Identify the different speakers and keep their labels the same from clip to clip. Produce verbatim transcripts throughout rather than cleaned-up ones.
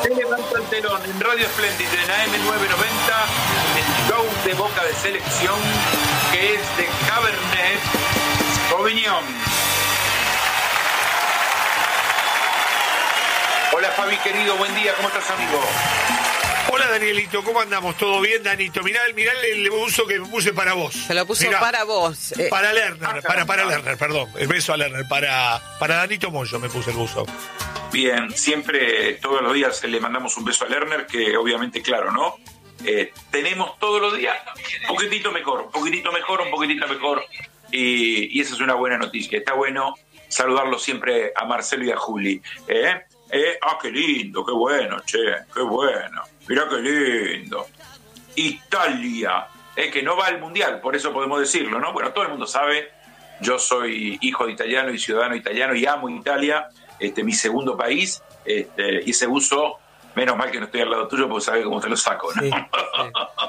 Speaker 1: Se levanta el telón en Radio Splendid, en A M nueve noventa, el show de Boca de Selección, que es de Cabernet Sauvignon. Hola Fabi, querido, buen día, ¿cómo estás, amigo?
Speaker 2: Hola Danielito, ¿cómo andamos? ¿Todo bien, Danito? Mirá, mirá el uso que me puse para vos.
Speaker 3: Se lo puso
Speaker 2: Mirá,
Speaker 3: para vos. Eh.
Speaker 2: Para Lerner, para, para Lerner, perdón. El beso a Lerner, para, para Danito Moyo me puse el buzo.
Speaker 1: Bien, siempre, todos los días le mandamos un beso a Lerner, que obviamente, claro, ¿no? Eh, tenemos todos los días un poquitito mejor, un poquitito mejor, un poquitito mejor. Y, y esa es una buena noticia. Está bueno saludarlo siempre a Marcelo y a Juli. ¿Eh? ¿Eh? Ah, qué lindo, qué bueno, che, qué bueno. Mirá qué lindo. Italia, eh, que no va al Mundial, por eso podemos decirlo, ¿no? Bueno, todo el mundo sabe, yo soy hijo de italiano y ciudadano italiano y amo Italia, este, mi segundo país, este, y ese uso, menos mal que no estoy al lado tuyo porque sabes cómo te lo saco, ¿no? Sí, sí.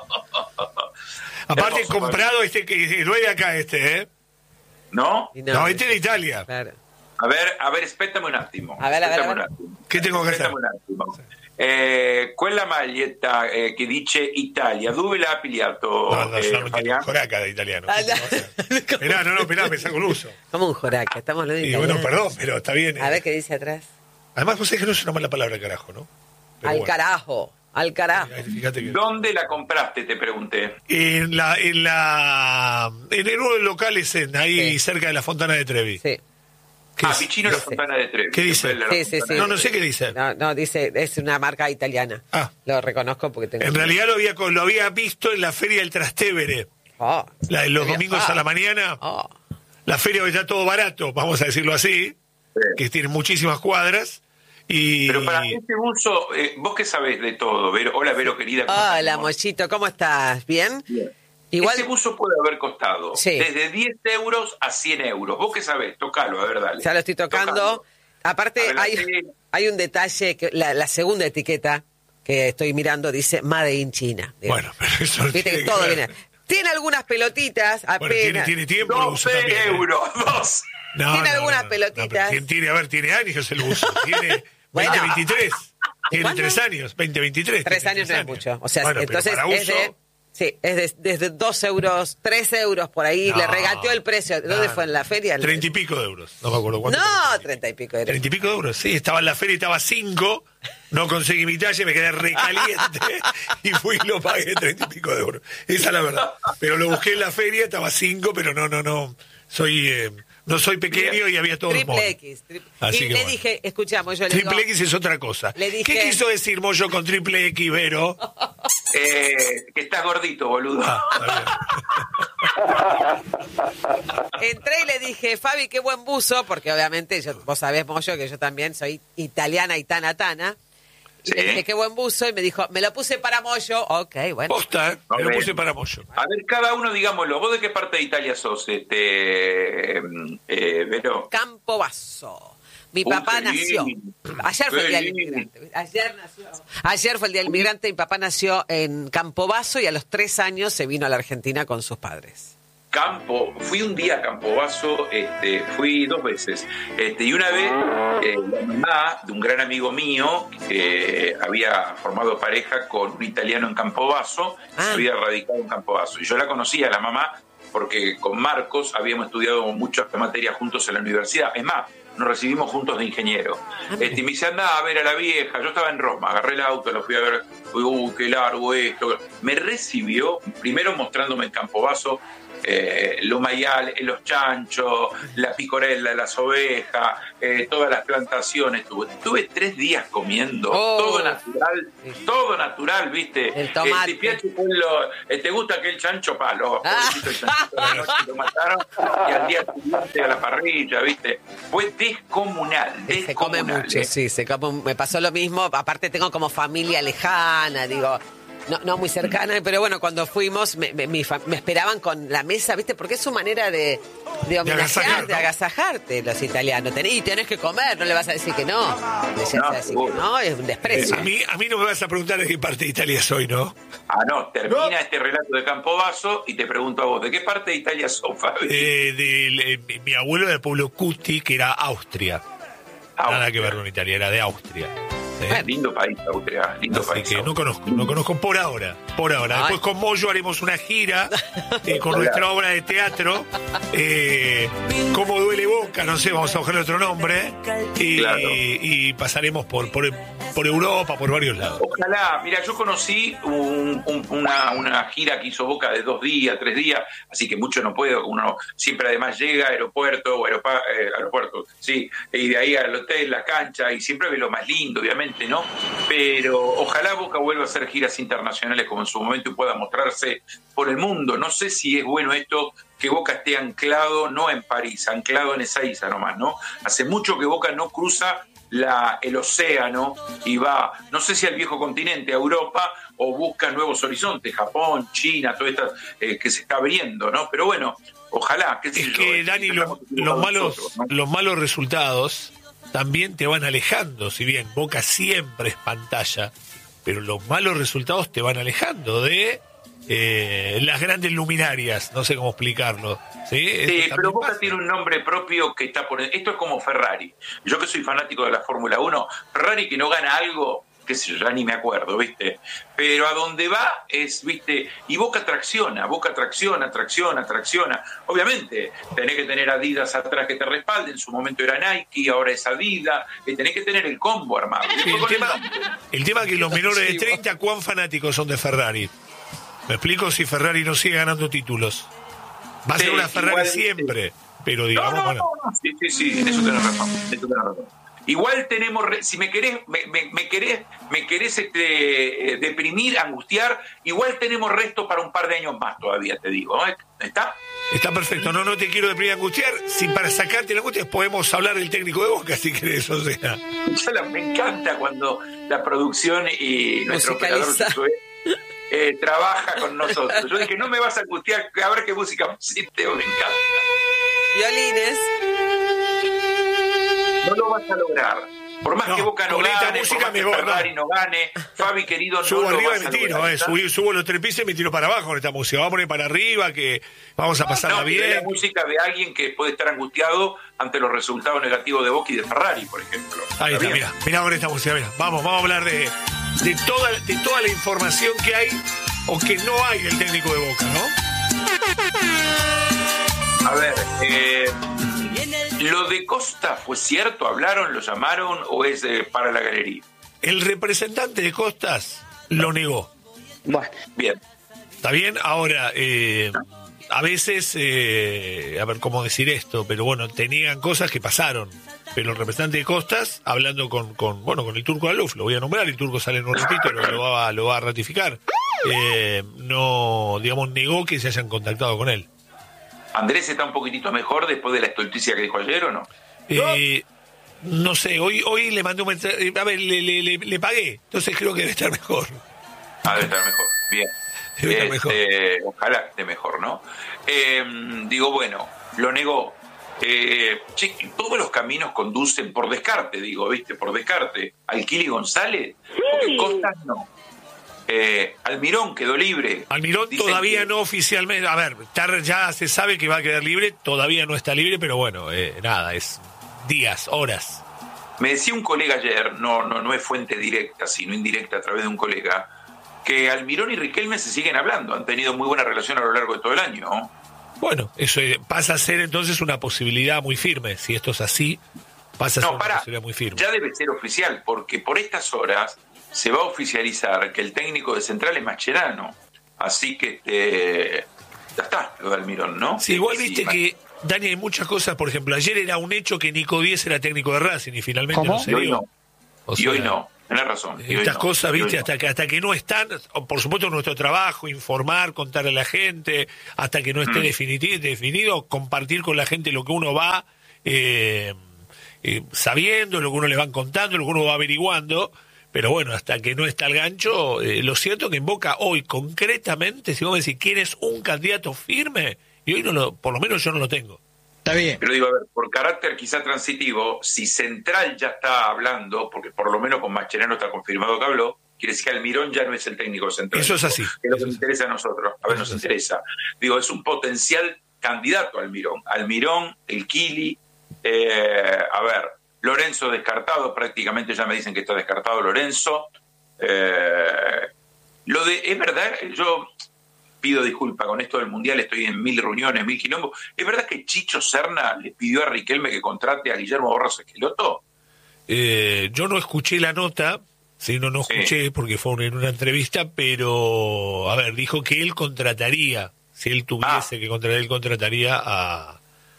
Speaker 2: Aparte he comprado este que no es de acá este, ¿eh?
Speaker 1: ¿No?
Speaker 2: No, no este es de Italia.
Speaker 1: Claro. A ver, a ver, espéttame un attimo.
Speaker 3: A ver, a ver, a ver.
Speaker 2: ¿Qué tengo que hacer?
Speaker 1: Eh, quella maglietta eh, che dice Italia, dove l'ha pigliato?
Speaker 2: No, no,
Speaker 1: eh,
Speaker 2: solamente un joraca de italiano. Ah, no. Esperá, no, no, esperá, me saco el uso.
Speaker 3: Como un joraca, estamos hablando de
Speaker 2: Y
Speaker 3: italiano.
Speaker 2: bueno, perdón, pero está bien.
Speaker 3: A ver qué dice atrás.
Speaker 2: Además, vos sabés que no es una mala palabra, carajo, ¿no?
Speaker 3: Pero al bueno. carajo, al carajo.
Speaker 2: Fíjate que...
Speaker 1: ¿Dónde la compraste, te pregunté?
Speaker 2: En la, en la, en uno de los locales en, ahí sí. cerca de la Fontana de Trevi.
Speaker 3: Sí.
Speaker 1: Ah, Vicino la Fontana de Trevi.
Speaker 2: ¿Qué dice?
Speaker 3: Sí, sí, sí.
Speaker 2: No, no sé qué dice.
Speaker 3: No, no, dice, es una marca italiana. Ah. Lo reconozco porque tengo...
Speaker 2: En realidad lo había, lo había visto en la Feria del Trastevere.
Speaker 3: Oh,
Speaker 2: la de los domingos ah. a la mañana. Oh. La feria donde está todo barato, vamos a decirlo así. Sí. Que tiene muchísimas cuadras. Y...
Speaker 1: Pero para este uso, eh, vos que sabés de todo, Vero. Hola, Vero, querida.
Speaker 3: Hola, Mollito, ¿cómo estás? ¿Bien?
Speaker 1: Bien. Igual, ese buzo puede haber costado sí. desde diez euros a cien euros. ¿Vos qué sabés? Tocalo, a ver, dale.
Speaker 3: Ya lo estoy tocando. Tocalo. Aparte, hay, hay un detalle, que la, la segunda etiqueta que estoy mirando dice Made in China. Digamos.
Speaker 2: Bueno, pero eso
Speaker 3: Viste que todo viene. Tiene algunas pelotitas, apenas. Bueno,
Speaker 2: tiene, tiene tiempo.
Speaker 1: doce euros, dos.
Speaker 3: No, tiene
Speaker 2: no,
Speaker 3: algunas
Speaker 2: no,
Speaker 3: pelotitas.
Speaker 2: No, tiene, a ver, tiene años el buzo. Tiene bueno, veinte veintitrés. Tiene ¿cuándo? tres años, veinte veintitrés.
Speaker 3: Tres años no es mucho. O sea, bueno, entonces es de... Sí, es de, desde dos euros, tres euros por ahí, no, le regateó el precio. ¿Dónde no, fue? ¿En la feria?
Speaker 2: Treinta y pico de euros, no me acuerdo cuánto.
Speaker 3: No, treinta y pico de euros.
Speaker 2: Treinta y pico de euros, sí, estaba en la feria y estaba cinco, no conseguí mi talle, me quedé recaliente y fui y lo pagué treinta y pico de euros. Esa es la verdad. Pero lo busqué en la feria, estaba cinco, pero no, no, no, soy... Eh, No soy pequeño y había todo el
Speaker 3: Triple X. Tri
Speaker 2: Así
Speaker 3: y
Speaker 2: que
Speaker 3: le
Speaker 2: bueno.
Speaker 3: dije, escuchamos, yo le
Speaker 2: Triple
Speaker 3: digo,
Speaker 2: X es otra cosa.
Speaker 3: Le dije,
Speaker 2: ¿qué quiso decir Moyo con triple X, Vero?
Speaker 1: Eh, que estás gordito, boludo.
Speaker 2: Ah,
Speaker 3: entré y le dije, Fabi, qué buen buzo, porque obviamente yo, vos sabés, Moyo, que yo también soy italiana y tana tana. Y sí. Le dije, qué buen buzo, y me dijo, me lo puse para Moyo. Ok, bueno.
Speaker 2: Posta, ¿eh? Me lo puse para Moyo.
Speaker 1: A ver, cada uno, digámoslo, ¿vos de qué parte de Italia sos, este, eh, Vero?
Speaker 3: Campobasso. Mi papá uh, nació. Ayer fue el día del inmigrante. Ayer nació. Ayer fue el día del inmigrante. Mi papá nació en Campobasso y a los tres años se vino a la Argentina con sus padres.
Speaker 1: Campo, fui un día a Campobasso, este, fui dos veces, este, y una vez eh, la mamá de un gran amigo mío que había formado pareja con un italiano en Campobasso, ah. se había radicado en Campobasso, y yo la conocía, la mamá, porque con Marcos habíamos estudiado muchas materias juntos en la universidad, es más, nos recibimos juntos de ingeniero. Este, y me dice, andá a ver a la vieja. Yo estaba en Roma, agarré el auto, lo fui a ver. Uy, qué largo esto. Me recibió, primero mostrándome en Campobasso eh, los maiales, los chanchos, la picorella, las ovejas, eh, todas las plantaciones. Tuve, tuve tres días comiendo, oh. todo natural, todo natural, ¿viste?
Speaker 3: El tomate.
Speaker 1: Eh, te, piace quello, eh, ¿te gusta aquel chancho palo? Ah. El chancho, lo mataron y al día siguiente a la parrilla, ¿viste? Fue descomunal, descomunal.
Speaker 3: Se come mucho, eh. sí, se come, me pasó lo mismo. Aparte tengo como familia lejana, digo... No, no muy cercana, pero bueno, cuando fuimos me, me, me esperaban con la mesa, ¿viste? Porque es su manera de, de homenajear, de agasajarte los italianos. Ten, y tenés que comer, no le vas a decir que no. Le no, decir que no, es un desprecio.
Speaker 2: A mí, a mí no me vas a preguntar de qué parte de Italia soy, ¿no?
Speaker 1: Ah, no, termina no. este relato de Campobasso y te pregunto a vos, ¿de qué parte de Italia sos, Fabi?
Speaker 2: Eh, de, de, mi abuelo del pueblo Cuti, que era Austria. Austria. Nada que ver con Italia, era de Austria. ¿sí?
Speaker 1: Lindo país, Austria, lindo
Speaker 2: Así
Speaker 1: país.
Speaker 2: que no conozco, no conozco por ahora, por ahora.
Speaker 3: Ay.
Speaker 2: Después con Moyo haremos una gira eh, con nuestra obra de teatro, eh, Cómo duele Boca, no sé, vamos a buscar otro nombre, y,
Speaker 1: Claro.
Speaker 2: y pasaremos por, por, por Europa, por varios lados.
Speaker 1: Ojalá, mira, yo conocí un, un, una, una gira que hizo Boca de dos días, tres días, así que mucho no puedo, uno siempre además llega, aeropuerto, o aeropa, eh, aeropuerto, sí, y de ahí al hotel, la cancha, y siempre ve lo más lindo, obviamente, ¿no? Pero ojalá Boca vuelva a hacer giras internacionales como en su momento y pueda mostrarse por el mundo. No sé si es bueno esto que Boca esté anclado, no en París, anclado en Ezeiza nomás, ¿no? Hace mucho que Boca no cruza la, el océano y va, no sé si al viejo continente, a Europa, o busca nuevos horizontes, Japón, China, todo esto eh, que se está abriendo, ¿no? Pero bueno, ojalá, qué sé
Speaker 2: Es
Speaker 1: yo,
Speaker 2: que,
Speaker 1: eh,
Speaker 2: Dani,
Speaker 1: estamos
Speaker 2: los, los
Speaker 1: equivocados
Speaker 2: malos,
Speaker 1: nosotros, ¿no?
Speaker 2: los malos resultados también te van alejando, si bien Boca siempre es pantalla, pero los malos resultados te van alejando de eh, las grandes luminarias, no sé cómo explicarlo. Sí,
Speaker 1: Sí,
Speaker 2: Eso
Speaker 1: pero
Speaker 2: también
Speaker 1: Boca
Speaker 2: pasa.
Speaker 1: tiene un nombre propio que está por... Esto es como Ferrari. Yo que soy fanático de la Fórmula uno, Ferrari que no gana algo, qué sé yo, ya ni me acuerdo, ¿viste? Pero a donde va es, ¿viste? Y Boca tracciona, Boca tracciona, tracciona, tracciona. Obviamente, tenés que tener Adidas atrás que te respalde, en su momento era Nike, ahora es Adidas, y tenés que tener el combo armado.
Speaker 2: Sí, el, tema, el tema es que los menores de treinta, ¿cuán fanáticos son de Ferrari? ¿Me explico? Si Ferrari no sigue ganando títulos. Va a ser
Speaker 1: Sí,
Speaker 2: una Ferrari
Speaker 1: igual,
Speaker 2: siempre,
Speaker 1: sí.
Speaker 2: pero digamos,
Speaker 1: no, no,
Speaker 2: bueno.
Speaker 1: no, no, sí, sí, sí, en eso tenés razón, en eso tenés razón. Igual tenemos, re- si me querés, me, me, me querés, me querés este, eh, deprimir, angustiar, igual tenemos resto para un par de años más todavía, te digo, ¿no? ¿Está?
Speaker 2: Está perfecto, no, no te quiero deprimir y angustiar. Si para sacarte la angustia podemos hablar del técnico de Boca, si querés, o sea.
Speaker 1: Ya la- me encanta cuando la producción y nuestro operador
Speaker 3: Musicaliza.
Speaker 1: Josué, eh, trabaja con nosotros. Yo dije, no me vas a angustiar, a ver qué música pusiste, me encanta.
Speaker 3: Violines.
Speaker 1: No lo vas a lograr. Por más
Speaker 2: No,
Speaker 1: que Boca no
Speaker 2: con esta
Speaker 1: gane,
Speaker 2: música
Speaker 1: por más
Speaker 2: me
Speaker 1: que
Speaker 2: voy,
Speaker 1: Ferrari
Speaker 2: no.
Speaker 1: no gane, Fabi querido, no
Speaker 2: Subo
Speaker 1: lo
Speaker 2: arriba
Speaker 1: vas
Speaker 2: y
Speaker 1: a
Speaker 2: me tiro,
Speaker 1: lograr,
Speaker 2: eh,
Speaker 1: ¿está?
Speaker 2: subí- subo los tres pisos y me tiro para abajo con esta música. Vamos a poner para arriba, que vamos a pasarla
Speaker 1: No, pero es
Speaker 2: bien.
Speaker 1: la música de alguien que puede estar angustiado ante los resultados negativos de Boca y de Ferrari, por ejemplo.
Speaker 2: Ahí está,
Speaker 1: bien?
Speaker 2: mira, mira con esta música, mira. Vamos, vamos a hablar de, de, toda, de toda la información que hay o que no hay del técnico de Boca, ¿no?
Speaker 1: A ver, eh, ¿lo de Costa fue cierto? ¿Hablaron, lo llamaron o es eh, para la galería?
Speaker 2: El representante de Costas lo negó.
Speaker 1: Bueno, bien.
Speaker 2: ¿Está bien? Ahora, eh, a veces, eh, a ver cómo decir esto, pero bueno, te niegan cosas que pasaron. Pero el representante de Costas, hablando con, con bueno, con el turco Aluf, lo voy a nombrar, el turco sale en un ratito, lo, lo, va, lo va a ratificar. Eh, no, digamos, negó que se hayan contactado con él.
Speaker 1: ¿Andrés está un poquitito mejor después de la estulticia que dijo ayer o no?
Speaker 2: Eh, no sé, hoy hoy le mandé un mensaje, a ver, le, le, le, le pagué, entonces creo que debe estar mejor.
Speaker 1: Ah, debe estar mejor. Bien.
Speaker 2: Debe estar mejor.
Speaker 1: Este, ojalá esté mejor, ¿no? Eh, digo, bueno, lo negó. Eh, che, todos los caminos conducen por descarte, digo, ¿viste? Por descarte. Alquili González, porque Costas no. Eh, Almirón quedó libre.
Speaker 2: Almirón
Speaker 1: Dicen
Speaker 2: todavía
Speaker 1: que-
Speaker 2: no oficialmente, a ver, tar- ya se sabe que va a quedar libre, todavía no está libre, pero bueno, eh, nada, es días, horas.
Speaker 1: Me decía un colega ayer, no, no, no es fuente directa, sino indirecta a través de un colega, que Almirón y Riquelme se siguen hablando, han tenido muy buena relación a lo largo de todo el año, ¿no?
Speaker 2: Bueno, eso eh, pasa a ser entonces una posibilidad muy firme, si esto es así, pasa a ser
Speaker 1: No,
Speaker 2: una
Speaker 1: pará,
Speaker 2: posibilidad muy firme.
Speaker 1: ya debe ser oficial, porque por estas horas se va a oficializar que el técnico de Central es Mascherano. Así que eh, ya está, lo de Almirón, ¿no?
Speaker 2: Sí, igual
Speaker 1: Sí,
Speaker 2: viste
Speaker 1: Ma-
Speaker 2: que, Dani, hay muchas cosas, por ejemplo, ayer era un hecho que Nico Díez era técnico de Racing y finalmente
Speaker 4: ¿Cómo?
Speaker 2: no se
Speaker 1: Y hoy
Speaker 2: dio.
Speaker 1: no.
Speaker 2: O
Speaker 1: y
Speaker 2: sea,
Speaker 1: hoy no, tenés razón. y hoy
Speaker 2: Estas
Speaker 1: no,
Speaker 2: cosas,
Speaker 1: y hoy
Speaker 2: viste,
Speaker 1: no.
Speaker 2: hasta que hasta que no están, o por supuesto nuestro trabajo, informar, contarle a la gente, hasta que no esté
Speaker 1: Mm.
Speaker 2: definiti- definido, compartir con la gente lo que uno va eh, eh, sabiendo, lo que uno le van contando, lo que uno va averiguando, pero bueno, hasta que no está el gancho, eh, lo cierto que en Boca hoy, concretamente, si vos me decís quién es un candidato firme, y hoy no lo, por lo menos yo no lo tengo.
Speaker 4: Está bien.
Speaker 1: Pero digo, a ver, por carácter quizá transitivo, si Central ya está hablando, porque por lo menos con Mascherano está confirmado que habló, quiere decir que Almirón ya no es el técnico central.
Speaker 2: Eso es así.
Speaker 1: Que es lo que
Speaker 2: Eso
Speaker 1: nos
Speaker 2: es
Speaker 1: interesa a nosotros. A ver,
Speaker 2: Eso
Speaker 1: nos
Speaker 2: es así.
Speaker 1: interesa. Digo, es un potencial candidato Almirón. Almirón, el Kili, eh, a ver, Lorenzo descartado, prácticamente ya me dicen que está descartado Lorenzo. Eh, lo de, es verdad, yo pido disculpas con esto del Mundial, estoy en mil reuniones, mil quilombos. ¿Es verdad que Chicho Serna le pidió a Riquelme que contrate a Guillermo Barros Esqueloto?
Speaker 2: Eh, yo no escuché la nota, sí, no, no escuché sí. porque fue en una entrevista, pero, a ver, dijo que él contrataría, si él tuviese ah. que contratar, él contrataría a,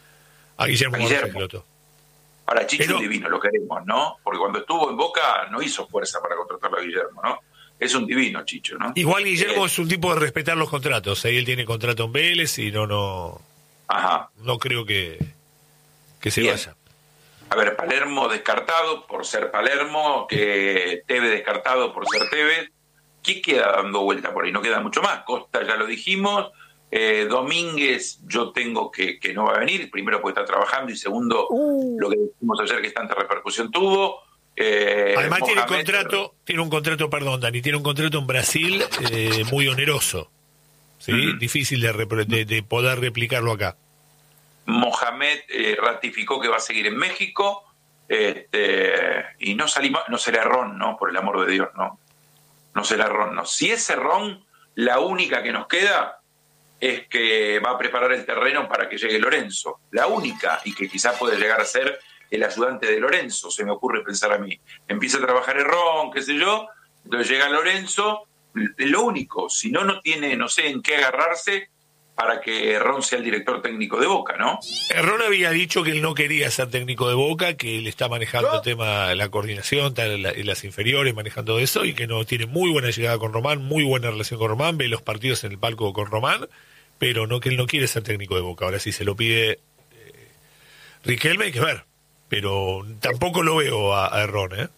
Speaker 2: a Guillermo, Guillermo. Barros Esqueloto.
Speaker 1: Ahora, Chicho
Speaker 2: pero,
Speaker 1: es divino, lo queremos, ¿no? Porque cuando estuvo en Boca no hizo fuerza para contratarlo a Guillermo, ¿no? Es un divino, Chicho, ¿no?
Speaker 2: Igual Guillermo eh, es un tipo de respetar los contratos. Ahí él tiene contrato en Vélez y no, no,
Speaker 1: Ajá.
Speaker 2: no creo que, que se
Speaker 1: Bien.
Speaker 2: vaya.
Speaker 1: A ver, Palermo descartado por ser Palermo, que Tevez descartado por ser Tevez. ¿Qué queda dando vuelta por ahí? No queda mucho más. Costa ya lo dijimos. Eh, Domínguez yo tengo que, que no va a venir. Primero porque está trabajando y segundo uh. lo que dijimos ayer que tanta repercusión tuvo. Eh,
Speaker 2: Además
Speaker 1: Mohamed,
Speaker 2: tiene contrato, tiene un contrato, perdón, Dani, tiene un contrato en Brasil eh, muy oneroso. ¿Sí? Uh-huh. Difícil de, repre- de, de poder replicarlo acá.
Speaker 1: Mohamed eh, ratificó que va a seguir en México, este, y no salimos, no será Ron, ¿no? Por el amor de Dios, no. No será Ron, no. Si es Ron, la única que nos queda es que va a preparar el terreno para que llegue Lorenzo. La única, y que quizás puede llegar a ser el ayudante de Lorenzo, se me ocurre pensar a mí. Empieza a trabajar el Ron, qué sé yo, entonces llega Lorenzo, lo único, si no, no tiene, no sé en qué agarrarse para que Ron sea el director técnico de Boca, ¿no?
Speaker 2: Ron había dicho que él no quería ser técnico de Boca, que él está manejando ¿No? el tema de la coordinación, está en, la, en las inferiores, manejando eso, y que no tiene muy buena llegada con Román, muy buena relación con Román, ve los partidos en el palco con Román, pero no que él no quiere ser técnico de Boca. Ahora sí se lo pide eh, Riquelme, hay que ver, pero tampoco lo veo a, a Ron, ¿eh?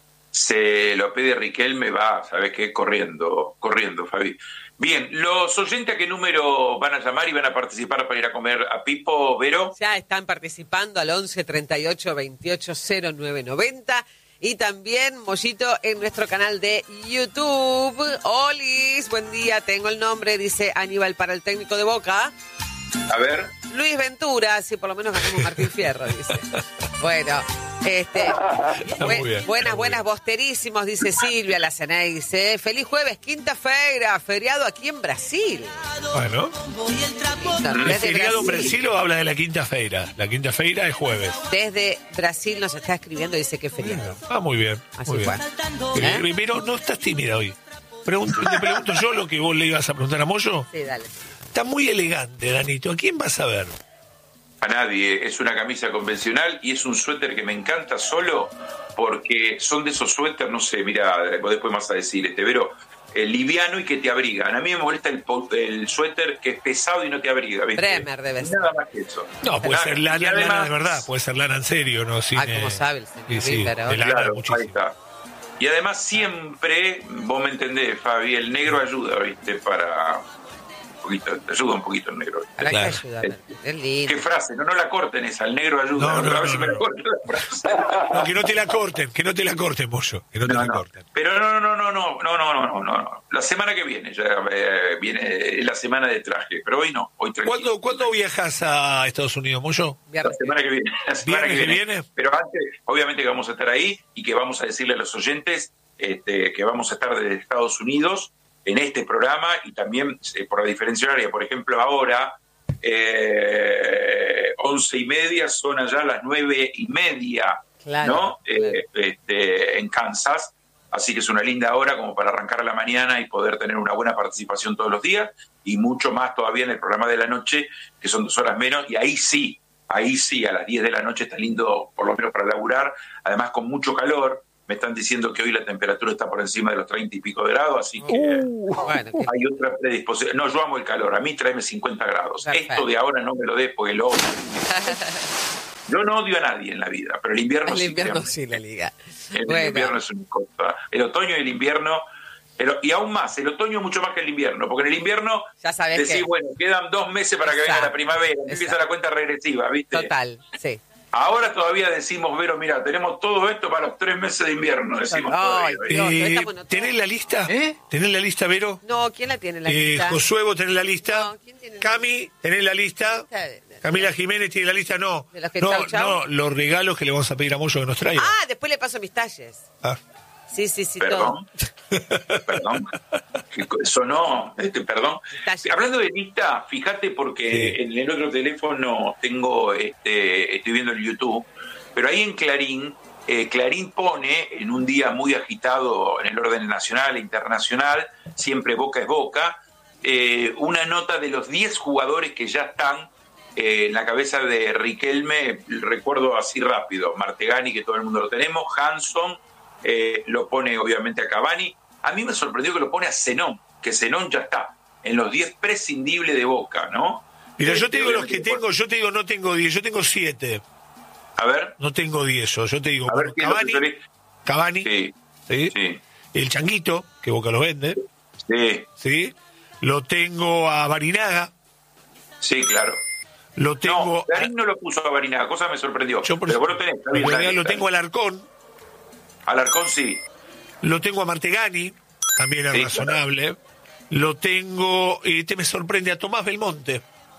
Speaker 1: Se lo pide Riquelme, va, ¿sabes qué? Corriendo, corriendo, Fabi. Bien, ¿los oyentes a qué número van a llamar y van a participar para ir a comer a Pipo, Vero?
Speaker 3: Ya están participando al once treinta y ocho veintiocho cero nueve noventa y también, Mollito, en nuestro canal de YouTube. Olis, buen día, tengo el nombre, dice Aníbal para el técnico de Boca.
Speaker 1: A ver.
Speaker 3: Luis Ventura, si por lo menos ganamos Martín Fierro, dice. Bueno, este, bu- bien, buenas, buenas, bosterísimos, dice Silvia Laceney, dice, feliz jueves, quinta-feira, feriado aquí en Brasil.
Speaker 2: Bueno,
Speaker 3: no,
Speaker 2: ¿es feriado en Brasil o habla de la quinta-feira? La quinta-feira es jueves.
Speaker 3: Desde Brasil nos está escribiendo, dice que es feriado.
Speaker 2: Ah, muy bien.
Speaker 3: Así
Speaker 2: muy
Speaker 3: fue.
Speaker 2: Bien. ¿Eh? Pero no estás tímida hoy. Pregunto, te pregunto yo lo que vos le ibas a preguntar a Moyo.
Speaker 3: Sí, dale.
Speaker 2: Está muy elegante, Danito. ¿A quién vas a ver?
Speaker 1: A nadie. Es una camisa convencional y es un suéter que me encanta solo porque son de esos suéteres, no sé, mira, después más a decir, este, pero eh, liviano y que te abrigan. A mí me molesta el, el suéter que es pesado y no te abriga, ¿viste?
Speaker 3: Bremer debe ser.
Speaker 1: Nada más que eso.
Speaker 2: No, puede ser lana, además, lana de verdad, puede ser lana en serio, ¿no? Cine,
Speaker 3: ah, como sabe el señor.
Speaker 2: Sí, sí,
Speaker 3: pero...
Speaker 2: de lana
Speaker 1: claro,
Speaker 2: muchísimo.
Speaker 1: ahí está. Y además siempre, vos me entendés, Fabi, el negro ayuda, ¿viste? Para... Poquito, te ayuda un poquito el negro.
Speaker 3: ¿Para
Speaker 2: claro.
Speaker 3: qué ayuda? Es lindo.
Speaker 1: ¿Qué frase? No, no la corten esa, el negro ayuda.
Speaker 2: No, no,
Speaker 1: a ver
Speaker 2: no,
Speaker 1: si
Speaker 2: no,
Speaker 1: me
Speaker 2: no.
Speaker 1: la corten la frase.
Speaker 2: No, que no te la corten, que no te la corten, Moyo, que no te
Speaker 1: No,
Speaker 2: la
Speaker 1: no.
Speaker 2: corten.
Speaker 1: Pero no, no, no, no, no, no, no, no, no. La semana que viene, ya eh, viene la semana de traje, pero hoy no, hoy tranquilo.
Speaker 2: ¿Cuándo, ¿Cuándo viajas a Estados Unidos, Moyo?
Speaker 1: La semana que viene. La semana que
Speaker 2: ¿Viernes
Speaker 1: viene.
Speaker 2: que viene?
Speaker 1: Pero antes, obviamente que vamos a estar ahí y que vamos a decirle a los oyentes este, que vamos a estar desde Estados Unidos en este programa y también eh, por la diferencia horaria. Por ejemplo, ahora, eh, once y media, son allá las nueve y media,
Speaker 3: claro,
Speaker 1: ¿no?
Speaker 3: Claro.
Speaker 1: Eh, este, en Kansas. Así que es una linda hora como para arrancar a la mañana y poder tener una buena participación todos los días y mucho más todavía en el programa de la noche, que son dos horas menos, y ahí sí, ahí sí, a las diez de la noche está lindo, por lo menos para laburar, además con mucho calor. Me están diciendo que hoy la temperatura está por encima de los treinta y pico de grados, así que
Speaker 3: uh, bueno, ¿qué?
Speaker 1: hay otra predisposición. No, yo amo el calor, a mí tráeme cincuenta grados.
Speaker 3: Perfecto.
Speaker 1: Esto de ahora no me lo des porque lo odio. Yo no odio a nadie en la vida, pero el invierno
Speaker 3: el
Speaker 1: sí.
Speaker 3: invierno
Speaker 1: te
Speaker 3: sí, la liga.
Speaker 1: El,
Speaker 3: Bueno.
Speaker 1: el invierno es una cosa. El otoño y el invierno, el, y aún más, el otoño mucho más que el invierno, porque en el invierno
Speaker 3: Ya sabés
Speaker 1: decís,
Speaker 3: que...
Speaker 1: bueno, quedan dos meses para que
Speaker 3: Exacto.
Speaker 1: venga la primavera, empieza
Speaker 3: Exacto.
Speaker 1: la cuenta regresiva, ¿viste?
Speaker 3: Total, sí.
Speaker 1: Ahora todavía decimos, Vero, mira, tenemos todo esto para los tres meses de invierno, decimos
Speaker 3: Ay,
Speaker 1: todavía.
Speaker 3: Dios,
Speaker 2: Eh,
Speaker 3: estamos en
Speaker 2: ¿Tenés la lista?
Speaker 3: ¿Eh?
Speaker 2: ¿Tenés la lista, Vero?
Speaker 3: No, ¿quién la tiene la
Speaker 2: Eh,
Speaker 3: lista?
Speaker 2: Josué, ¿vos tenés la lista?
Speaker 3: No, ¿quién tiene la
Speaker 2: Cami, ¿tenés la lista?
Speaker 3: lista de- de-
Speaker 2: Camila Jiménez tiene la lista, no.
Speaker 3: ¿De los que
Speaker 2: no,
Speaker 3: chau, chau?
Speaker 2: no, los regalos que le vamos a pedir a Moyo que nos traiga.
Speaker 3: Ah, después le paso mis talles.
Speaker 2: Ah.
Speaker 3: Sí, sí, sí, todo.
Speaker 1: Perdón, perdón, sonó, este, perdón.
Speaker 3: Detalle.
Speaker 1: Hablando de lista, fíjate porque
Speaker 2: Sí.
Speaker 1: en el otro teléfono tengo, este, estoy viendo el YouTube, pero ahí en Clarín, eh, Clarín pone en un día muy agitado en el orden nacional e internacional, siempre Boca es Boca, eh, una nota de los diez jugadores que ya están eh, en la cabeza de Riquelme, recuerdo así rápido, Martegani, que todo el mundo lo tenemos, Hanson, eh, lo pone obviamente a Cavani. A mí me sorprendió que lo pone a Zenón, que Zenón ya está en los diez prescindibles de Boca, ¿no?
Speaker 2: Mira, yo
Speaker 1: Este,
Speaker 2: te digo los que
Speaker 1: obviamente,
Speaker 2: tengo, yo te digo no tengo diez, yo tengo siete.
Speaker 1: A ver,
Speaker 2: No tengo diez, yo, yo te digo,
Speaker 1: a ver
Speaker 2: bueno,
Speaker 1: qué es lo que
Speaker 2: Cavani,
Speaker 1: querés.
Speaker 2: Cavani,
Speaker 1: Sí,
Speaker 2: ¿sí?
Speaker 1: sí,
Speaker 2: El Changuito, que Boca lo vende,
Speaker 1: sí,
Speaker 2: ¿sí? Lo tengo a Barinaga,
Speaker 1: sí, claro.
Speaker 2: lo tengo...
Speaker 1: No, Clarín no lo puso a Barinaga, cosa me sorprendió.
Speaker 2: yo por
Speaker 1: pero
Speaker 2: eso-
Speaker 1: vos lo tenés, está bien,
Speaker 2: en
Speaker 1: está
Speaker 2: realidad
Speaker 1: bien,
Speaker 2: lo
Speaker 1: está
Speaker 2: tengo a
Speaker 1: bien.
Speaker 2: Alarcón,
Speaker 1: Alarcón sí.
Speaker 2: lo tengo a Martegani, también es
Speaker 1: Sí,
Speaker 2: razonable. Lo tengo, y este me sorprende, a Tomás Belmonte,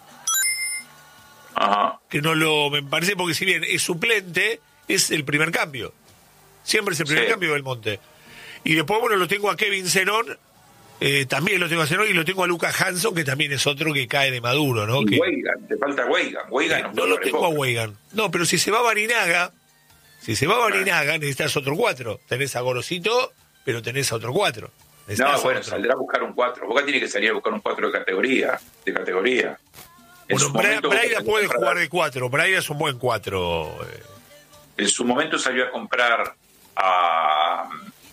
Speaker 1: Ajá.
Speaker 2: que no lo, me parece, porque si bien es suplente, es el primer cambio. Siempre es el primer
Speaker 1: Sí.
Speaker 2: cambio Belmonte. Y después, bueno, lo tengo a Kevin Zenón, eh, también lo tengo a Zenón, y lo tengo a Lucas Hanson, que también es otro que cae de maduro, ¿no?
Speaker 1: Y
Speaker 2: Que,
Speaker 1: Weigan, te falta Weigan. Weigan
Speaker 2: eh,
Speaker 1: no,
Speaker 2: no
Speaker 1: fue
Speaker 2: lo
Speaker 1: para el
Speaker 2: tengo a
Speaker 1: Boca.
Speaker 2: Weigan. No, pero si se va a Barinaga, si se va a Barinaga, necesitas otro cuatro. Tenés a Gorosito, pero tenés a otro cuatro. Necesitas
Speaker 1: No,
Speaker 2: a
Speaker 1: bueno,
Speaker 2: otro.
Speaker 1: saldrá a buscar un cuatro. Boca tiene que salir a buscar un cuatro de categoría. De categoría. En
Speaker 2: Bueno,
Speaker 1: su
Speaker 2: Bra-
Speaker 1: momento,
Speaker 2: Braida
Speaker 1: Boca
Speaker 2: puede
Speaker 1: salió a
Speaker 2: jugar
Speaker 1: comprar-
Speaker 2: de cuatro. Braida es un buen cuatro. eh.
Speaker 1: En su momento salió a comprar a,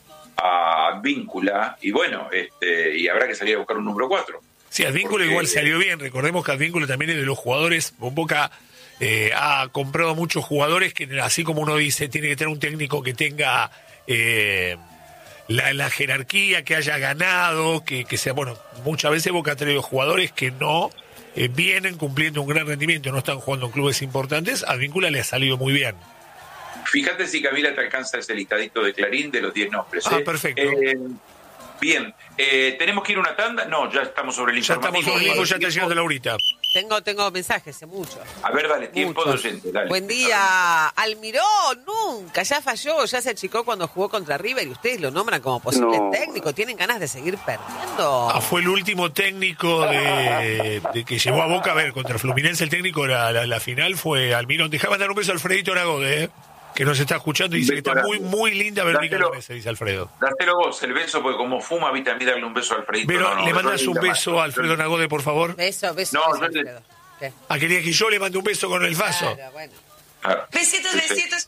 Speaker 1: a Víncula y bueno, este, y habrá que salir a buscar un número cuatro.
Speaker 2: Sí, Advíncula
Speaker 1: Porque-
Speaker 2: igual salió bien. Recordemos que Advíncula también es de los jugadores. Boca eh, ha comprado muchos jugadores que, así como uno dice, tiene que tener un técnico que tenga eh, la, la jerarquía, que haya ganado, que, que sea, bueno, muchas veces Boca ha traído jugadores que no eh, vienen cumpliendo un gran rendimiento, no están jugando en clubes importantes. Advíncula le ha salido muy bien.
Speaker 1: Fíjate si Camila te alcanza ese listadito de Clarín de los diez nombres.
Speaker 2: Ah,
Speaker 1: ¿eh?
Speaker 2: perfecto.
Speaker 1: Eh, bien, eh, ¿tenemos que ir a una tanda? No, ya estamos sobre el
Speaker 2: Ya estamos
Speaker 1: informativo.
Speaker 2: con el mismo, ya está llegando Laurita.
Speaker 3: Tengo, tengo mensajes, hace mucho.
Speaker 1: A ver, dale, tiempo de
Speaker 3: Muchos.
Speaker 1: oyente, dale.
Speaker 3: Buen día, Almirón, nunca, ya falló, ya se achicó cuando jugó contra River y ustedes lo nombran como posible
Speaker 4: No.
Speaker 3: técnico. ¿Tienen ganas de seguir perdiendo?
Speaker 2: Ah, fue el último técnico de, de que llevó a Boca, a ver, contra Fluminense el técnico, la, la, la final fue Almirón. Dejá mandar un beso a Alfredito Aragode, eh, que nos está escuchando y dice que está muy, muy linda Verónica
Speaker 1: Dáselo.
Speaker 2: Gómez, dice Alfredo.
Speaker 1: Dáselo vos, el beso, porque como fuma, viste, a mí darle un beso a Alfredito.
Speaker 2: Pero
Speaker 1: no, no,
Speaker 2: le
Speaker 1: yo
Speaker 2: mandas
Speaker 1: le
Speaker 2: un
Speaker 1: diría
Speaker 2: beso
Speaker 1: más.
Speaker 2: a Alfredo Nagode, por favor.
Speaker 3: Beso, beso,
Speaker 1: No,
Speaker 3: beso,
Speaker 1: yo le-
Speaker 3: Alfredo. ¿Qué?
Speaker 2: Ah, quería que yo le mande un beso con el vaso.
Speaker 3: Claro, bueno.
Speaker 1: Claro.
Speaker 5: Besitos,
Speaker 1: Sí, sí.
Speaker 5: besitos.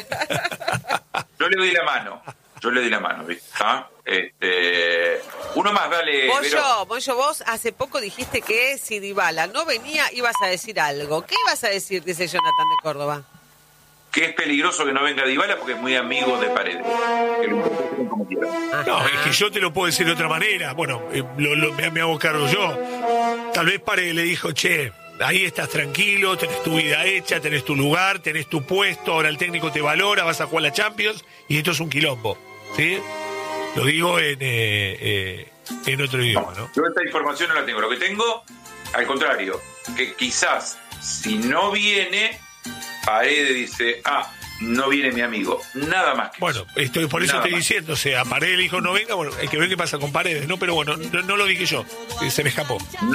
Speaker 1: Yo le doy la mano. Yo le doy la mano, ¿viste? ¿Ah? Este, uno más, dale. Vero.
Speaker 3: Moyo, Moyo, vos hace poco dijiste que si Dybala no venía ibas a decir algo. ¿Qué ibas a decir? Dice Jonathan de Córdoba.
Speaker 1: Que es peligroso que no venga Dybala porque es muy amigo de Paredes. Que lo interpreten como quieran.
Speaker 2: No, es que yo te lo puedo decir de otra manera. Bueno, eh, lo- lo- me, me hago cargo yo. Tal vez Paredes le dijo, che, ahí estás tranquilo, tenés tu vida hecha, tenés tu lugar, tenés tu puesto, ahora el técnico te valora, vas a jugar la Champions y esto es un quilombo. ¿Sí? Lo digo en, eh, eh, en otro idioma, ¿no?
Speaker 1: Yo esta información no la tengo. Lo que tengo, al contrario, que quizás si no viene, Paredes dice, ah, no viene mi amigo. Nada más que
Speaker 2: Bueno,
Speaker 1: eso.
Speaker 2: estoy, por eso
Speaker 1: Nada
Speaker 2: estoy
Speaker 1: más.
Speaker 2: diciendo, o sea, Paredes le dijo no venga, bueno, hay que ver qué pasa con Paredes, ¿no? Pero bueno, no, no lo dije yo, eh, se me escapó.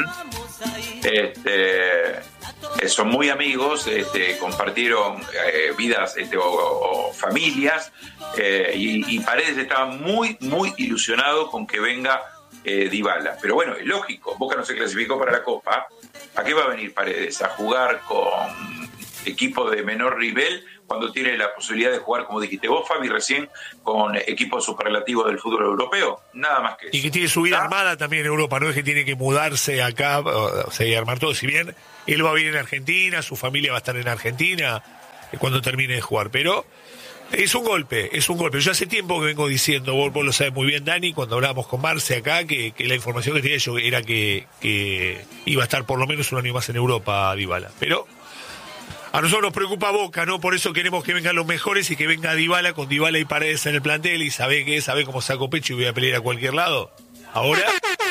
Speaker 1: Este, eh, son muy amigos, este, compartieron eh, vidas este, o, o familias, eh, y, y Paredes estaba muy, muy ilusionado con que venga eh, Dybala. Pero bueno, es lógico, Boca no se clasificó para la Copa. ¿A qué va a venir Paredes? ¿A jugar con equipo de menor nivel cuando tiene la posibilidad de jugar, como dijiste vos, Fabi, recién, con equipos superlativos del fútbol europeo? Nada más que eso.
Speaker 2: Y que tiene su vida
Speaker 1: ¿Ah?
Speaker 2: armada también en Europa, no es que tiene que mudarse acá, o sea, y armar todo. Si bien él va a vivir en Argentina, su familia va a estar en Argentina eh, cuando termine de jugar, pero es un golpe, es un golpe. Yo hace tiempo que vengo diciendo, vos, vos lo sabes muy bien, Dani, cuando hablábamos con Marce acá, que, que la información que tenía yo era que, que iba a estar por lo menos un año más en Europa, Dybala. Pero A nosotros nos preocupa Boca, ¿no? Por eso queremos que vengan los mejores y que venga Dybala, con Dybala y Paredes en el plantel, y sabe que sabe cómo saco pecho y voy a pelear a cualquier lado. Ahora...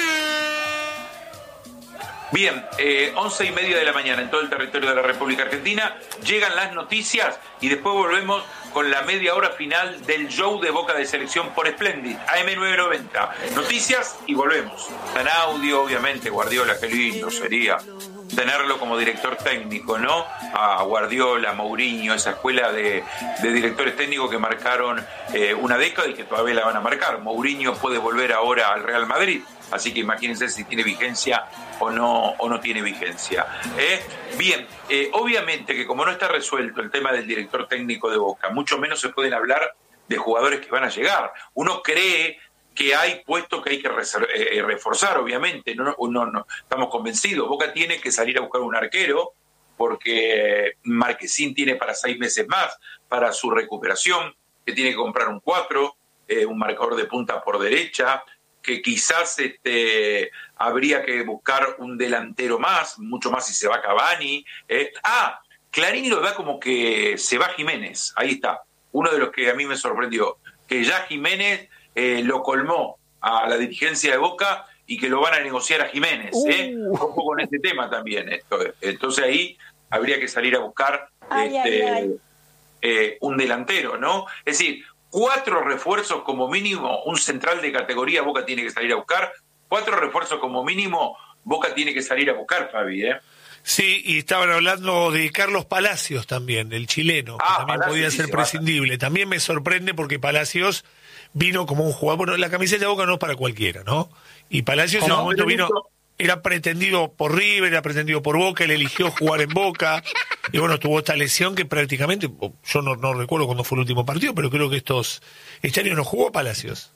Speaker 1: Bien, eh, once y media de la mañana en todo el territorio de la República Argentina, llegan las noticias y después volvemos con la media hora final del show de Boca de Selección por Splendid, A M nueve noventa. Noticias y volvemos. En audio, obviamente, Guardiola, qué lindo sería tenerlo como director técnico, ¿no? A Guardiola, Mourinho, esa escuela de, de directores técnicos que marcaron eh, una década y que todavía la van a marcar. Mourinho puede volver ahora al Real Madrid, así que imagínense si tiene vigencia o no, o no tiene vigencia. ¿Eh? Bien, eh, obviamente que como no está resuelto el tema del director técnico de Boca, mucho menos se pueden hablar de jugadores que van a llegar. Uno cree que hay puestos que hay que eh, reforzar, obviamente, no, no, no, estamos convencidos. Boca tiene que salir a buscar un arquero, porque Marquesín tiene para seis meses más para su recuperación, que tiene que comprar un cuatro, eh, un marcador de punta por derecha, que quizás este, habría que buscar un delantero más, mucho más si se va Cavani. Eh. Ah, Clarín lo da como que se va Jiménez, ahí está, uno de los que a mí me sorprendió, que ya Jiménez eh, lo colmó a la dirigencia de Boca y que lo van a negociar a Jiménez. ¿eh? Uh. Ojo con este tema también. Esto. Entonces ahí habría que salir a buscar ay, este, ay, ay. Eh, un delantero, ¿no? Es decir, cuatro refuerzos como mínimo, un central de categoría Boca tiene que salir a buscar, cuatro refuerzos como mínimo Boca tiene que salir a buscar, Fabi, ¿eh?
Speaker 2: Sí, y estaban hablando de Carlos Palacios también, el chileno, que ah, también Palacios podía ser prescindible. Baja. También me sorprende porque Palacios vino como un jugador, bueno, la camiseta de Boca no es para cualquiera, ¿no? Y Palacios en un momento vino, era pretendido por River, era pretendido por Boca, él eligió jugar en Boca, y bueno, tuvo esta lesión que prácticamente, yo no, no recuerdo cuándo fue el último partido, pero creo que estos, este año no jugó Palacios.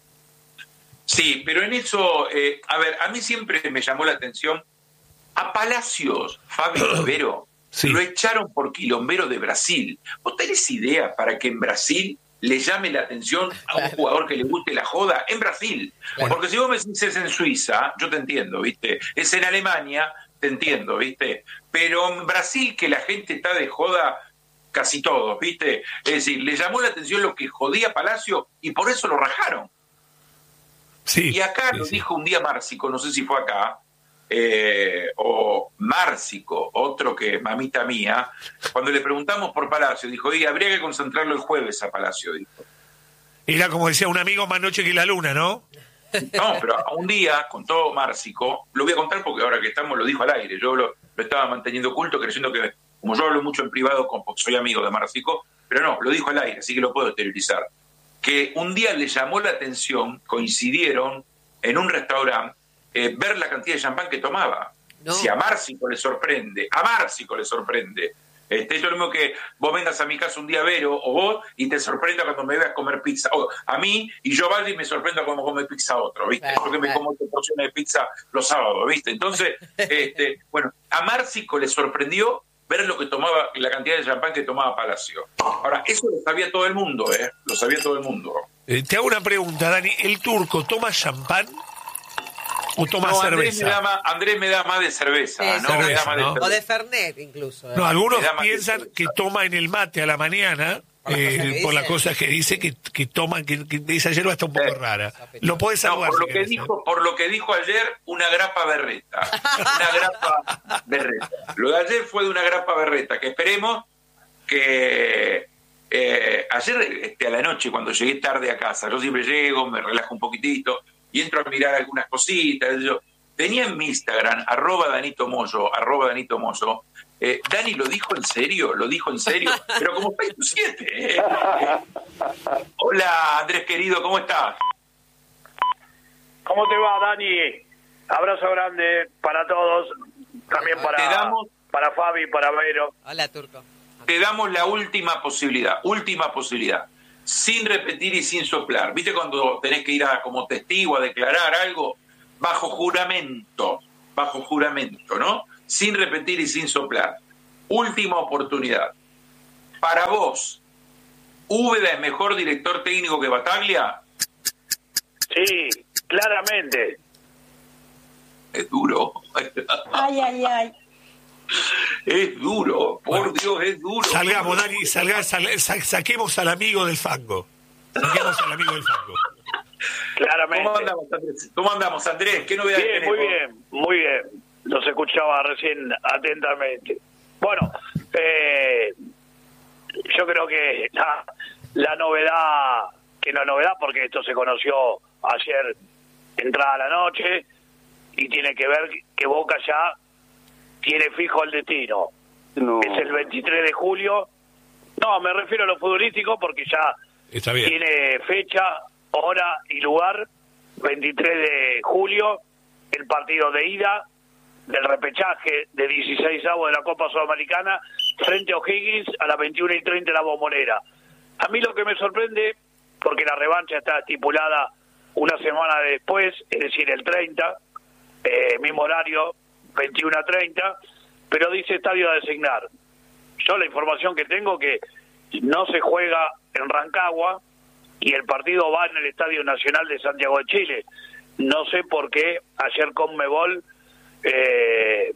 Speaker 1: Sí, pero en eso, eh, a ver, a mí siempre me llamó la atención, a Palacios, Fabio Rivero, sí. Lo echaron por quilombero de Brasil. ¿Vos tenés idea para que en Brasil le llame la atención a un jugador que le guste la joda? En Brasil. Claro. Porque si vos me decís es en Suiza, yo te entiendo, ¿viste? Es en Alemania, te entiendo, ¿viste? Pero en Brasil, que la gente está de joda, casi todos, ¿viste? Es decir, le llamó la atención lo que jodía Palacio y por eso lo rajaron.
Speaker 2: Sí,
Speaker 1: y acá
Speaker 2: sí,
Speaker 1: lo
Speaker 2: sí.
Speaker 1: dijo un día Márcico, no sé si fue acá, eh, o Márcico, otro que mamita mía, cuando le preguntamos por Palacio, dijo, oye, habría que concentrarlo el jueves a Palacio, dijo.
Speaker 2: Era como decía un amigo, más noche que la luna, ¿no?
Speaker 1: No, pero a un día, contó Márcico, lo voy a contar porque ahora que estamos lo dijo al aire, yo lo, lo estaba manteniendo oculto, creyendo que, como yo hablo mucho en privado, con, porque soy amigo de Márcico, pero no, lo dijo al aire, así que lo puedo exteriorizar, que un día le llamó la atención, coincidieron en un restaurante, eh, ver la cantidad de champán que tomaba. No. Si a Márcico le sorprende, a Márcico le sorprende, Este, es lo mismo que vos vengas a mi casa un día, Vero, o vos, y te sorprenda cuando me veas comer pizza. O a mí, y yo, Valdi, me sorprenda cuando come pizza otro, ¿viste? Claro, porque claro. me como otra porción de pizza los sábados, ¿viste? Entonces, este, bueno, a Márcico le sorprendió ver lo que tomaba, la cantidad de champán que tomaba Palacio. Ahora, eso lo sabía todo el mundo, ¿eh? Lo sabía todo el mundo.
Speaker 2: Eh, te hago una pregunta, Dani. ¿El turco toma champán o toma
Speaker 1: no,
Speaker 2: cerveza?
Speaker 1: Andrés me, da más, Andrés me da más de cerveza,
Speaker 3: sí,
Speaker 1: ¿no?
Speaker 3: cerveza,
Speaker 1: me da más
Speaker 3: ¿no?
Speaker 1: de cerveza.
Speaker 3: O de Fernet, incluso. ¿eh?
Speaker 2: No, algunos piensan que toma en el mate a la mañana, por, eh, por las cosas que dice, que, que toman, que, que esa hierba está un poco eh, rara. Lo podés saludar.
Speaker 1: No, por,
Speaker 2: si
Speaker 1: lo que dijo, por lo que dijo ayer, una grapa berreta. Una grapa berreta. Lo de ayer fue de una grapa berreta, que esperemos que... Eh, ayer este, a la noche, cuando llegué tarde a casa, yo siempre llego, me relajo un poquitito y entro a mirar algunas cositas. Yo tenía en mi Instagram, arroba Danito Moyo, arroba Danito Moyo. Eh, Dani, ¿lo dijo en serio? ¿Lo dijo en serio? Pero como Facebook siete. Eh. Eh. Hola, Andrés querido, ¿cómo estás?
Speaker 4: ¿Cómo te va, Dani? Abrazo grande para todos, también para, te damos, para Fabi, para Vero.
Speaker 3: Hola, Turco.
Speaker 1: Te damos la última posibilidad, última posibilidad, sin repetir y sin soplar. ¿Viste cuando tenés que ir a, como testigo a declarar algo? Bajo juramento, bajo juramento, ¿no? Sin repetir y sin soplar. Última oportunidad. Para vos, ¿Úbeda es mejor director técnico que Bataglia?
Speaker 4: Sí, claramente.
Speaker 1: Es duro.
Speaker 5: Ay, ay, ay.
Speaker 1: Es duro, por bueno, Dios, es duro.
Speaker 2: Salgamos, Dani, salga, sal, sa, saquemos al amigo del fango. Saquemos al amigo del fango.
Speaker 4: Claramente.
Speaker 1: ¿Cómo andamos, Andrés? ¿Cómo andamos, Andrés? ¿Qué novedades
Speaker 4: bien,
Speaker 1: tenemos?
Speaker 4: Muy bien, muy bien. Los escuchaba recién atentamente. Bueno, eh, yo creo que la, la novedad, que no es novedad porque esto se conoció ayer entrada la noche, y tiene que ver que Boca ya tiene fijo el destino. No. Es el veintitrés de julio. No, me refiero a lo futbolístico porque ya
Speaker 2: Está bien.
Speaker 4: Tiene fecha, hora y lugar. veintitrés de julio, el partido de ida del repechaje de dieciseisavos de la Copa Sudamericana frente a O'Higgins a las veintiuna y treinta de la Bombonera. A mí lo que me sorprende, porque la revancha está estipulada una semana después, es decir, el treinta, eh, mismo horario, veintiuna treinta, pero dice estadio a designar. Yo la información que tengo que no se juega en Rancagua y el partido va en el Estadio Nacional de Santiago de Chile. No sé por qué ayer Conmebol eh,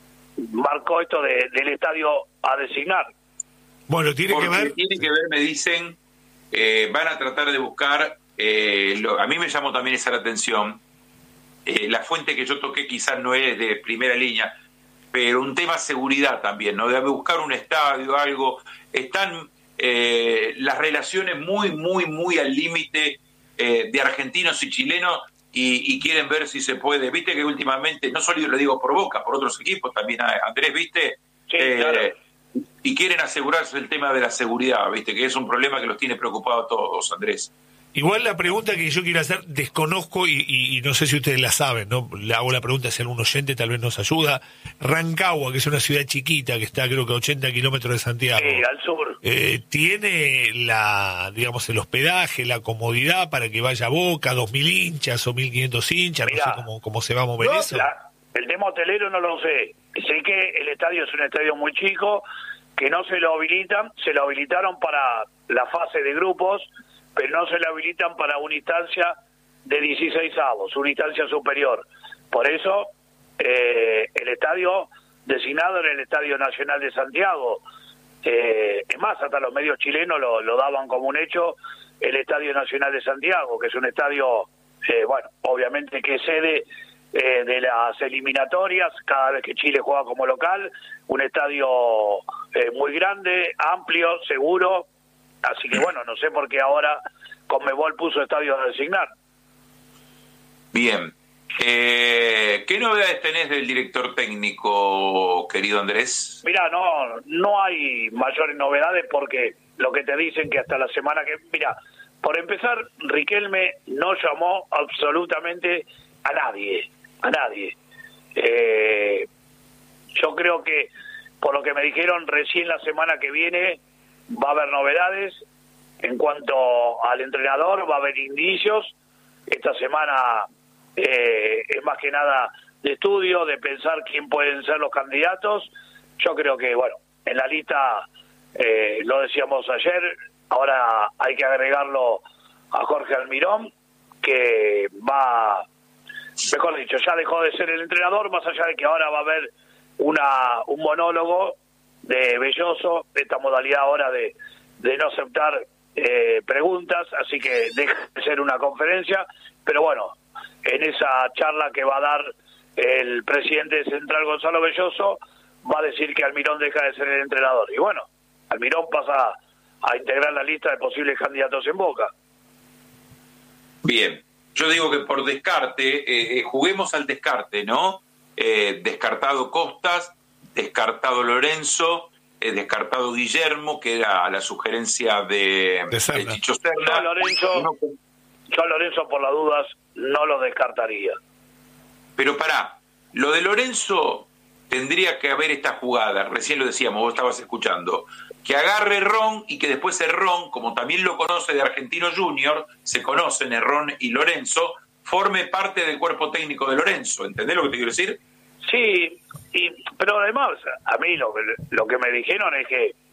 Speaker 4: marcó esto de, del estadio a designar.
Speaker 2: Bueno, tiene
Speaker 1: Porque
Speaker 2: que ver...
Speaker 1: Tiene que ver, me dicen, eh, van a tratar de buscar, eh, lo, a mí me llamó también esa la atención, eh, la fuente que yo toqué quizás no es de primera línea, pero un tema seguridad también, ¿no? De buscar un estadio, algo. Están eh, las relaciones muy, muy, muy al límite eh, de argentinos y chilenos y, y quieren ver si se puede. Viste que últimamente, no solo yo lo digo por Boca, por otros equipos también, Andrés, ¿viste?
Speaker 4: Sí,
Speaker 1: eh,
Speaker 4: claro.
Speaker 1: Y quieren asegurarse el tema de la seguridad, ¿viste? Que es un problema que los tiene preocupados a todos, Andrés.
Speaker 2: Igual la pregunta que yo quiero hacer, desconozco y, y, y no sé si ustedes la saben, ¿no? Le hago la pregunta si algún oyente tal vez nos ayuda. Rancagua, que es una ciudad chiquita que está creo que a ochenta kilómetros de Santiago.
Speaker 4: Sí, al sur.
Speaker 2: Eh, ¿Tiene la, digamos, el hospedaje, la comodidad para que vaya a Boca, dos mil hinchas o mil quinientos hinchas? Mirá, no sé cómo, cómo se va a mover
Speaker 4: no,
Speaker 2: eso.
Speaker 4: La, el tema hotelero no lo sé. Sé que el estadio es un estadio muy chico, que no se lo habilitan, se lo habilitaron para la fase de grupos, pero no se le habilitan para una instancia de dieciseisavos, una instancia superior. Por eso, eh, el estadio designado era el Estadio Nacional de Santiago. Eh, es más, hasta los medios chilenos lo, lo daban como un hecho, el Estadio Nacional de Santiago, que es un estadio, eh, bueno, obviamente que es sede eh, de las eliminatorias, cada vez que Chile juega como local, un estadio eh, muy grande, amplio, seguro. Así que bueno, no sé por qué ahora Conmebol puso estadio a designar.
Speaker 1: Bien. Eh, ¿Qué novedades tenés del director técnico, querido Andrés?
Speaker 4: Mira, no, no hay mayores novedades porque lo que te dicen que hasta la semana que... Mira, por empezar, Riquelme no llamó absolutamente a nadie, a nadie. Eh, yo creo que, por lo que me dijeron, recién la semana que viene va a haber novedades en cuanto al entrenador, va a haber indicios. Esta semana eh, es más que nada de estudio, de pensar quién pueden ser los candidatos. Yo creo que, bueno, en la lista, eh, lo decíamos ayer, ahora hay que agregarlo a Jorge Almirón, que va, mejor dicho, ya dejó de ser el entrenador, más allá de que ahora va a haber una un monólogo de Belloso, esta modalidad ahora de, de no aceptar eh, preguntas, así que deja de ser una conferencia, pero bueno, en esa charla que va a dar el presidente de Central, Gonzalo Belloso, va a decir que Almirón deja de ser el entrenador, y bueno, Almirón pasa a integrar la lista de posibles candidatos en Boca.
Speaker 1: Bien, yo digo que por descarte, eh, juguemos al descarte, ¿no? Eh, descartado Costas, descartado Lorenzo, eh, descartado Guillermo, que era la sugerencia de, de, de Chicho Serna.
Speaker 4: Yo Lorenzo, no, yo Lorenzo por las dudas no lo descartaría.
Speaker 1: Pero pará, lo de Lorenzo tendría que haber esta jugada, recién lo decíamos, vos estabas escuchando, que agarre Ron y que después el Ron, como también lo conoce de Argentino Junior, se conocen Ron y Lorenzo, forme parte del cuerpo técnico de Lorenzo. ¿Entendés lo que te quiero decir?
Speaker 4: Sí, y, pero además, a mí lo, lo que me dijeron es que